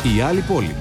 Η άλλη πόλη.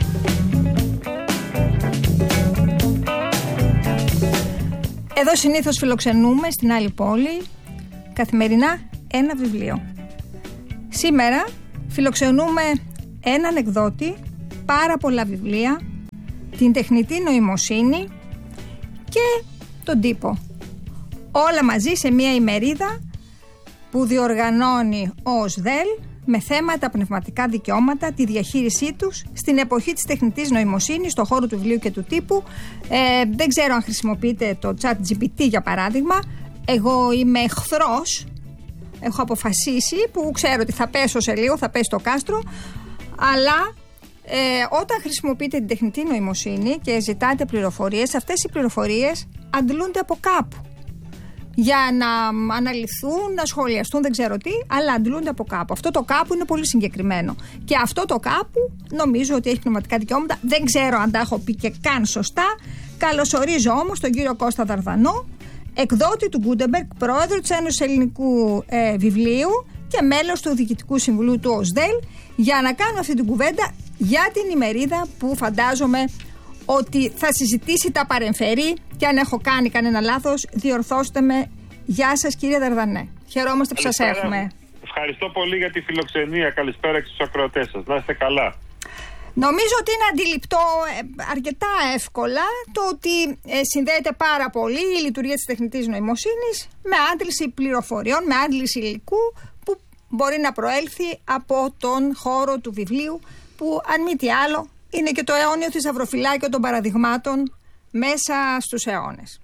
Εδώ συνήθως φιλοξενούμε στην άλλη πόλη καθημερινά ένα βιβλίο. Σήμερα φιλοξενούμε έναν εκδότη, πάρα πολλά βιβλία, την τεχνητή νοημοσύνη και τον τύπο. Όλα μαζί σε μια ημερίδα που διοργανώνει ο ΣΔΕΛ με θέματα πνευματικά δικαιώματα, τη διαχείρισή τους στην εποχή της τεχνητής νοημοσύνης, στον χώρο του βιβλίου και του τύπου. Δεν ξέρω αν χρησιμοποιείτε το ChatGPT για παράδειγμα. Εγώ είμαι εχθρός. Έχω αποφασίσει, που ξέρω ότι θα πέσω σε λίγο, θα πέσει το κάστρο, αλλά όταν χρησιμοποιείτε την τεχνητή νοημοσύνη και ζητάτε πληροφορίες, αυτές οι πληροφορίες αντλούνται από κάπου για να αναλυθούν, να σχολιαστούν, δεν ξέρω τι, αλλά αντλούνται από κάπου. Αυτό το κάπου είναι πολύ συγκεκριμένο. Και αυτό το κάπου νομίζω ότι έχει πνευματικά δικαιώματα. Δεν ξέρω αν τα έχω πει και καν σωστά. Καλωσορίζω όμως τον κύριο Κώστα Δαρδανό, εκδότη του Gutenberg, πρόεδρο της Ένωσης Ελληνικού Βιβλίου και μέλος του Διοικητικού Συμβουλίου του ΟΣΔΕΛ, για να κάνουμε αυτή την κουβέντα για την ημερίδα που φαντάζομαι ότι θα συζητήσει τα παρεμφερή, και αν έχω κάνει κανένα λάθος διορθώστε με. Γεια σας κύριε Δαρδανέ, χαιρόμαστε που σας έχουμε. Ευχαριστώ πολύ για τη φιλοξενία. Καλησπέρα και στους ακροατές σας. Να είστε καλά. Νομίζω ότι είναι αντιληπτό αρκετά εύκολα το ότι συνδέεται πάρα πολύ η λειτουργία της τεχνητής νοημοσύνης με άντληση πληροφοριών, με άντληση υλικού που μπορεί να προέλθει από τον χώρο του βιβλίου, που αν μη τι άλλο είναι και το αιώνιο θησαυροφυλάκιο των παραδειγμάτων μέσα στους αιώνες.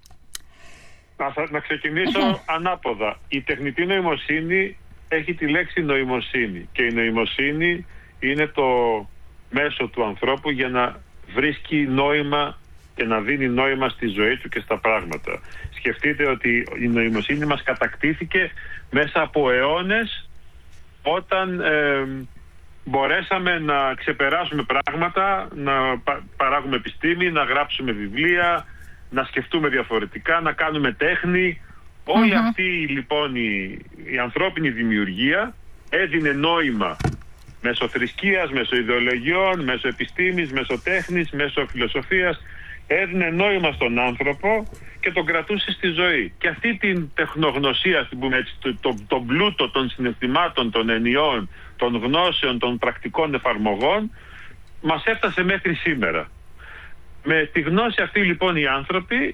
Να ξεκινήσω ανάποδα. Η τεχνητή νοημοσύνη έχει τη λέξη νοημοσύνη, και η νοημοσύνη είναι το μέσο του ανθρώπου για να βρίσκει νόημα και να δίνει νόημα στη ζωή του και στα πράγματα. Σκεφτείτε ότι η νοημοσύνη μας κατακτήθηκε μέσα από αιώνες, όταν μπορέσαμε να ξεπεράσουμε πράγματα, να παράγουμε επιστήμη, να γράψουμε βιβλία, να σκεφτούμε διαφορετικά, να κάνουμε τέχνη. Όλη αυτή λοιπόν η ανθρώπινη δημιουργία έδινε νόημα μέσω θρησκείας, μέσω ιδεολογιών, μέσω επιστήμης, μέσω τέχνης, μέσω φιλοσοφίας. Έδινε νόημα στον άνθρωπο και τον κρατούσε στη ζωή. Και αυτή την τεχνογνωσία, τον πλούτο των συναισθημάτων, των ενιών, των γνώσεων, των πρακτικών εφαρμογών, μας έφτασε μέχρι σήμερα. Με τη γνώση αυτή λοιπόν οι άνθρωποι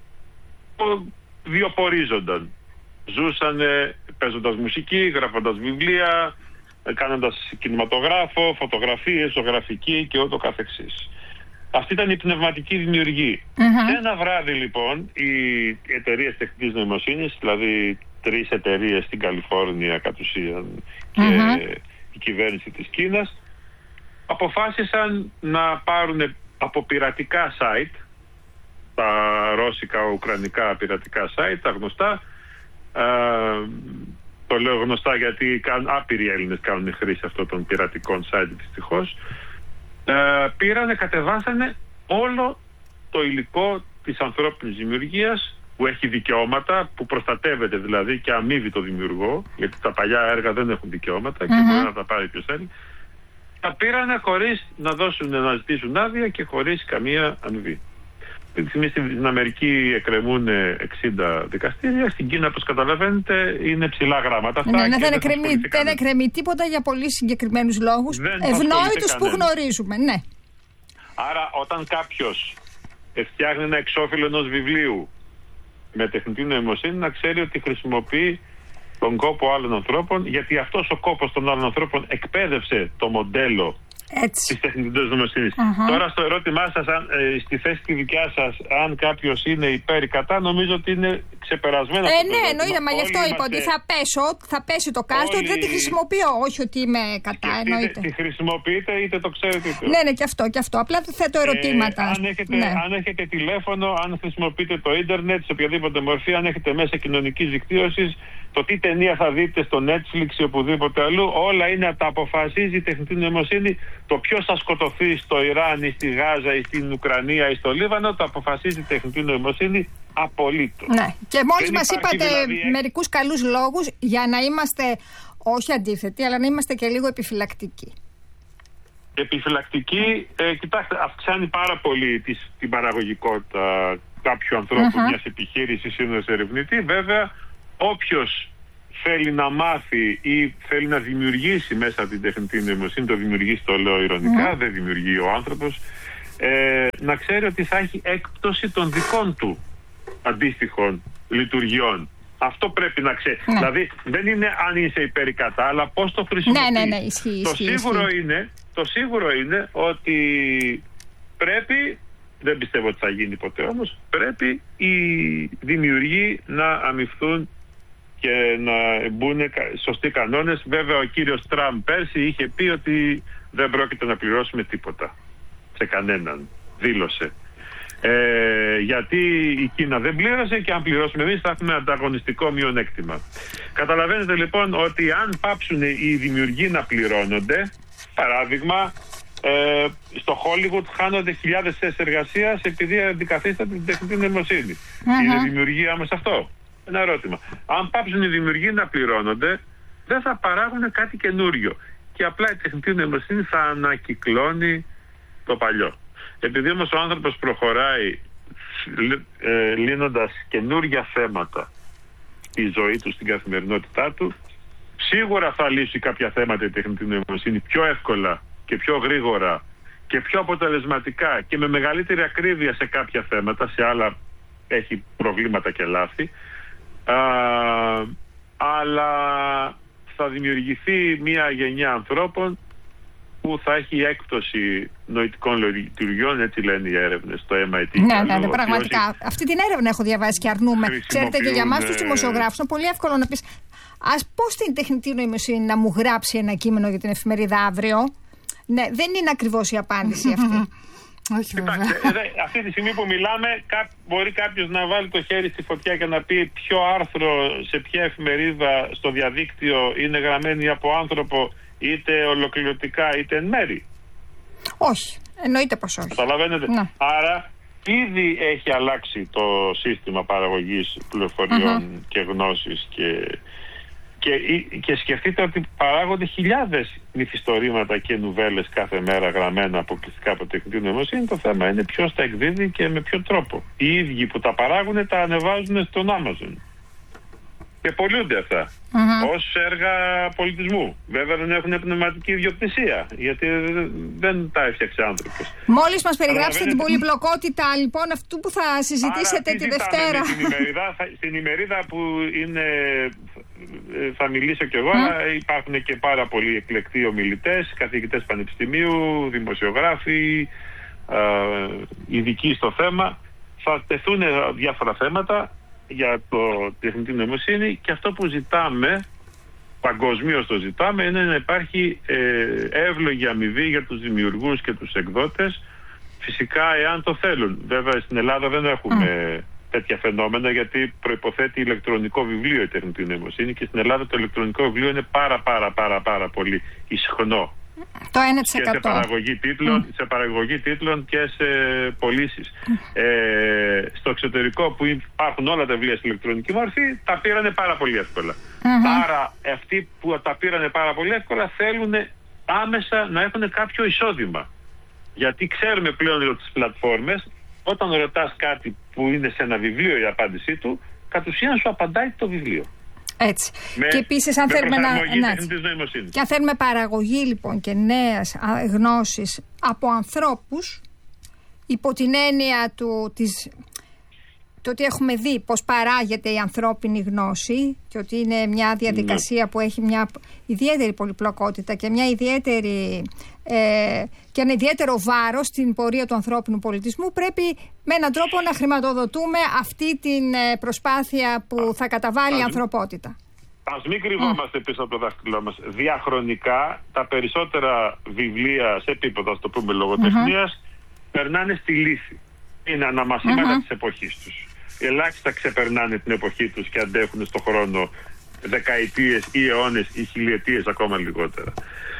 βιοπορίζονταν. Ζούσαν παίζοντας μουσική, γράφοντας βιβλία, κάνοντας κινηματογράφο, φωτογραφίες, ζωγραφική και ούτω καθεξής. Αυτή ήταν η πνευματική δημιουργία. Σε ένα βράδυ λοιπόν οι εταιρείες τεχνητής νοημοσύνης, δηλαδή 3 εταιρείες στην Καλιφόρνια κατ' ουσίαν και η κυβέρνηση της Κίνας, αποφάσισαν να πάρουν από πειρατικά site, τα ρώσικα, ουκρανικά πειρατικά site, τα γνωστά, το λέω γνωστά γιατί άπειροι Έλληνες κάνουν χρήση αυτών των πειρατικών site δυστυχώς, πήρανε, κατεβάσανε όλο το υλικό της ανθρώπινης δημιουργίας που έχει δικαιώματα, που προστατεύεται δηλαδή και αμείβει το δημιουργό, γιατί τα παλιά έργα δεν έχουν δικαιώματα και μπορεί να τα πάρει ποιος θέλει. Τα πήρανε χωρίς να ζητήσουν άδεια και χωρίς καμία αμοιβή. Αυτή τη στιγμή στην Αμερική εκκρεμούν 60 δικαστήρια. Στην Κίνα, όπως καταλαβαίνετε, είναι ψηλά γράμματα αυτά. Ναι, δεν εκκρεμεί τίποτα για πολύ συγκεκριμένους λόγους, ευνόητους που γνωρίζουμε. Ναι. Άρα, όταν κάποιος φτιάχνει ένα εξώφυλλο ενός βιβλίου με τεχνητή νοημοσύνη, να ξέρει ότι χρησιμοποιεί τον κόπο άλλων ανθρώπων, γιατί αυτός ο κόπος των άλλων ανθρώπων εκπαίδευσε το μοντέλο της τεχνητής νοημοσύνης. Τώρα στο ερώτημά σας, στη θέση τη δικιά σας, αν κάποιος είναι υπέρ ή κατά, νομίζω ότι είναι ξεπερασμένο. Ναι, εννοείται, μα γι' αυτό είπα ότι θα πέσει το κάστρο, ότι δεν τη χρησιμοποιώ, όχι ότι είμαι κατά, εννοείται. Τη χρησιμοποιείτε είτε το ξέρετε είτε. Ναι, και αυτό. Απλά θέτω ερωτήματα. Αν έχετε τηλέφωνο, αν χρησιμοποιείτε το ίντερνετ σε οποιαδήποτε μορφή, αν έχετε μέσα κοινωνικής δικτύωσης, το τι ταινία θα δείτε στο Netflix ή οπουδήποτε αλλού, όλα είναι τα αποφασίζει η τεχνητή νοημοσύνη. Το ποιος θα σκοτωθεί στο Ιράν ή στη Γάζα ή στην Ουκρανία ή στο Λίβανο, το αποφασίζει η τεχνητή νοημοσύνη απολύτως. Ναι. Και μόλις μας είπατε μερικούς καλούς λόγους για να είμαστε όχι αντίθετοι, αλλά να είμαστε και λίγο επιφυλακτικοί. Επιφυλακτική, κοιτάξτε, αυξάνει πάρα πολύ την παραγωγικότητα κάποιου ανθρώπου, μιας επιχείρησης ή ενός ερευνητή. Βέβαια, όποιος θέλει να μάθει ή θέλει να δημιουργήσει μέσα από την τεχνητή νοημοσύνη, το δημιουργήσει, το λέω ειρωνικά, δεν δημιουργεί ο άνθρωπος, να ξέρει ότι θα έχει έκπτωση των δικών του αντίστοιχων λειτουργιών. Αυτό πρέπει να ξέρει. Δηλαδή δεν είναι αν είσαι υπέρ ή κατά, αλλά πώς το χρησιμοποιείς. Ναι, ισχύει. Το σίγουρο είναι ότι πρέπει, δεν πιστεύω ότι θα γίνει ποτέ όμως, πρέπει οι δημιουργοί να αμοιφθούν και να μπουν σωστοί κανόνες. Βέβαια ο κύριος Τραμπ πέρσι είχε πει ότι δεν πρόκειται να πληρώσουμε τίποτα σε κανέναν, δήλωσε. Γιατί η Κίνα δεν πλήρωσε και αν πληρώσουμε εμείς θα έχουμε ανταγωνιστικό μειονέκτημα. Καταλαβαίνετε λοιπόν ότι αν πάψουν οι δημιουργοί να πληρώνονται, παράδειγμα, στο Hollywood χάνονται χιλιάδες θέσεις εργασίας επειδή αντικαθίσταται την τεχνητή νοημοσύνη. Είναι δημιουργία μας αυτό? Ένα ερώτημα. Αν πάψουν οι δημιουργοί να πληρώνονται, δεν θα παράγουν κάτι καινούριο. Και απλά η τεχνητή νοημοσύνη θα ανακυκλώνει το παλιό. Επειδή όμως ο άνθρωπος προχωράει λύνοντας καινούργια θέματα η ζωή του στην καθημερινότητά του, σίγουρα θα λύσει κάποια θέματα η τεχνητή νοημοσύνη πιο εύκολα και πιο γρήγορα και πιο αποτελεσματικά και με μεγαλύτερη ακρίβεια σε κάποια θέματα, σε άλλα έχει προβλήματα και λάθη, αλλά θα δημιουργηθεί μια γενιά ανθρώπων που θα έχει έκπτωση νοητικών λειτουργιών, έτσι λένε οι έρευνες στο MIT. Ναι, πραγματικά. Αυτή την έρευνα έχω διαβάσει και αρνούμε. Ξέρετε, και για εμάς τους δημοσιογράφους είναι πολύ εύκολο να πεις πώς την τεχνητή νοημοσύνη να μου γράψει ένα κείμενο για την εφημερίδα αύριο. Ναι, δεν είναι ακριβώς η απάντηση αυτή. Κοιτάξτε, αυτή τη στιγμή που μιλάμε, μπορεί κάποιος να βάλει το χέρι στη φωτιά και να πει ποιο άρθρο σε ποια εφημερίδα στο διαδίκτυο είναι γραμμένη από άνθρωπο, είτε ολοκληρωτικά είτε εν μέρη. Όχι, εννοείται πως όχι. Καταλαβαίνετε. Ναι. Άρα ήδη έχει αλλάξει το σύστημα παραγωγής πληροφοριών και γνώσης και σκεφτείτε ότι παράγονται χιλιάδες μυθιστορήματα και νουβέλες κάθε μέρα γραμμένα αποκλειστικά από τεχνητή νοημοσύνη. Το θέμα είναι ποιος τα εκδίδει και με ποιο τρόπο. Οι ίδιοι που τα παράγουν τα ανεβάζουν στον Amazon και πωλούνται αυτά ως έργα πολιτισμού. Βέβαια δεν έχουν πνευματική ιδιοκτησία, γιατί δεν τα έφτιαξε άνθρωπος. Μόλις μας περιγράψετε την πολυπλοκότητα λοιπόν αυτού που θα συζητήσετε τη Δευτέρα. Στην ημερίδα που είναι, θα μιλήσω κι εγώ, αλλά υπάρχουν και πάρα πολλοί εκλεκτοί ομιλητές, καθηγητές πανεπιστημίου, δημοσιογράφοι, ειδικοί στο θέμα. Θα τεθούν διάφορα θέματα για το τεχνητή νοημοσύνη και αυτό που ζητάμε, παγκοσμίως το ζητάμε, είναι να υπάρχει εύλογη αμοιβή για τους δημιουργούς και τους εκδότες, φυσικά εάν το θέλουν. Βέβαια στην Ελλάδα δεν έχουμε τέτοια φαινόμενα, γιατί προϋποθέτει ηλεκτρονικό βιβλίο η τεχνητή νοημοσύνη και στην Ελλάδα το ηλεκτρονικό βιβλίο είναι πάρα πολύ ισχνό. Το 1%. Και σε παραγωγή τίτλων και σε πωλήσεις. Στο εξωτερικό που υπάρχουν όλα τα βιβλία στην ηλεκτρονική μορφή, τα πήρανε πάρα πολύ εύκολα. Άρα αυτοί που τα πήρανε πάρα πολύ εύκολα θέλουν άμεσα να έχουν κάποιο εισόδημα. Γιατί ξέρουμε πλέον για τις πλατφόρμες, όταν ρωτάς κάτι που είναι σε ένα βιβλίο η απάντησή του, κατ' ουσίαν σου απαντάει το βιβλίο. Έτσι. Και επίσης αν θέλουμε και αν θέλουμε παραγωγή λοιπόν και νέες γνώσεις από ανθρώπους, υπό την έννοια το ότι έχουμε δει πώς παράγεται η ανθρώπινη γνώση και ότι είναι μια διαδικασία που έχει μια ιδιαίτερη πολυπλοκότητα και μια ιδιαίτερη και ένα ιδιαίτερο βάρος στην πορεία του ανθρώπινου πολιτισμού, πρέπει με έναν τρόπο να χρηματοδοτούμε αυτή την προσπάθεια που θα καταβάλει η ανθρωπότητα. Ας μην κρυβόμαστε πίσω από το δάχτυλό μας. Διαχρονικά τα περισσότερα βιβλία σε επίπεδο, ας το πούμε, λογοτεχνίας περνάνε στη λύθη. Είναι αναμασίματα της εποχής τους. Ελάχιστα ξεπερνάνε την εποχή τους και αντέχουν στον χρόνο δεκαετίες ή αιώνες ή χιλιετίες, ακόμα λιγότερα.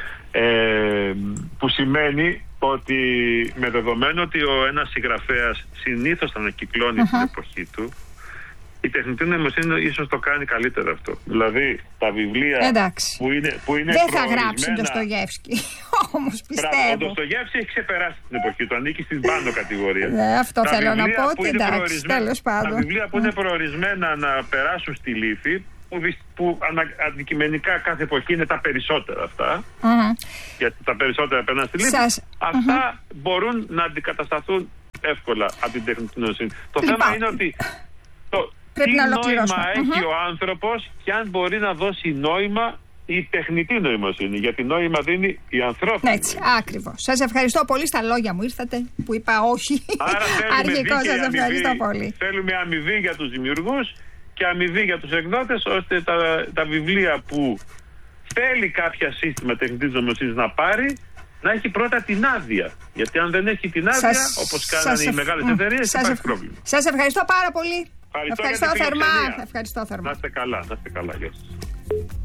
Που σημαίνει ότι με δεδομένο ότι ο ένας συγγραφέας συνήθως ανακυκλώνει την εποχή του, Η τεχνητή νοημοσύνη ίσως το κάνει καλύτερα αυτό. Δηλαδή τα βιβλία που είναι δεν θα γράψει Ντοστογεύσκι, όμως πιστεύω. Ο Ντοστογεύσκι έχει ξεπεράσει την εποχή του, ανήκει στην πάνω κατηγορία. Αυτό θέλω να πω, ότι εντάξει, τέλος πάντων. Τα βιβλία που είναι προορισμένα να περάσουν στη λύθη, που αντικειμενικά κάθε εποχή είναι τα περισσότερα αυτά, γιατί τα περισσότερα περνάνε στη λύθη, αυτά μπορούν να αντικατασταθούν εύκολα από την τεχνητή νοημοσύνη. Το θέμα είναι ότι τι νόημα έχει ο άνθρωπος και αν μπορεί να δώσει νόημα η τεχνητή νοημοσύνη, γιατί νόημα δίνει η ανθρώπινη. Έτσι, ακριβώς. Σας ευχαριστώ πολύ, στα λόγια μου ήρθατε που είπα όχι. Άρα σας ευχαριστώ πολύ. Θέλουμε αμοιβή για τους δημιουργούς και αμοιβή για τους εκδότες, ώστε τα βιβλία που θέλει κάποια σύστημα τεχνητής νοημοσύνης να πάρει, να έχει πρώτα την άδεια. Γιατί αν δεν έχει την άδεια, όπως κάνανε οι μεγάλες εταιρείες, υπάρχει πρόβλημα. Σας ευχαριστώ πάρα πολύ. Ευχαριστώ θερμά. Να είστε καλά, Γεια σας.